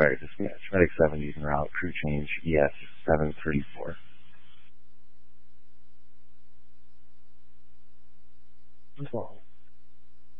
Sorry, dispatch. Medic 70 en route, crew change, ES 734. What's wrong?